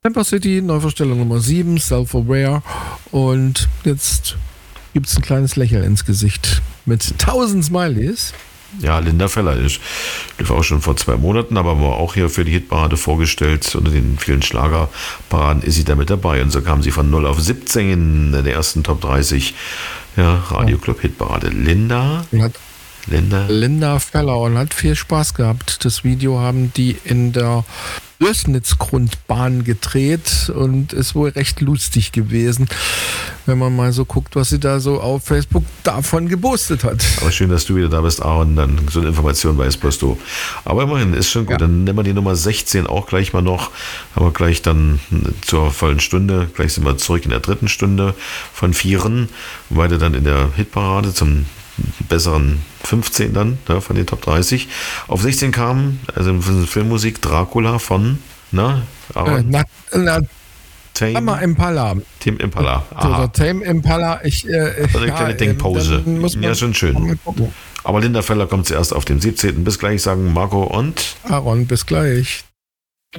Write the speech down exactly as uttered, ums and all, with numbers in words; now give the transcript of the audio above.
Camper City, Neuvorstellung Nummer sieben, Self-Aware. Und jetzt gibt es ein kleines Lächeln ins Gesicht mit tausend Smileys. Ja, Linda Feller ist, lief auch schon vor zwei Monaten, aber war auch hier für die Hitparade vorgestellt. Unter den vielen Schlagerparaden ist sie da mit dabei. Und so kam sie von null auf siebzehn in der ersten Top dreißig. Ja, Radioclub Hitparade. Linda, Und hat Linda, Linda Feller und hat viel Spaß gehabt. Das Video haben die in der Lößnitzgrundbahn gedreht und ist wohl recht lustig gewesen, wenn man mal so guckt, was sie da so auf Facebook davon gepostet hat. aber schön, dass du wieder da bist, Aaron, dann so eine Information weißt, was du. Aber immerhin, ist schon gut. Ja. Dann nehmen wir die Nummer sechzehn auch gleich mal noch. Haben wir gleich dann zur vollen Stunde. Gleich sind wir zurück in der dritten Stunde von Vieren. Weiter dann in der Hitparade zum besseren fünfzehn dann, ja, von den Top dreißig. Auf sechzehn kam, also Filmmusik, Dracula von, na, Äh, Aaron, na, na, Tame, Tama Impala. Tim Impala. Aha. Oder Tame Impala. Ich, äh, Also eine kleine Denkpause. dann muss man Ja, schon schön. mal gucken. Aber Linda Feller kommt zuerst auf dem siebzehnten Bis gleich, sagen Marco und Aaron, bis gleich.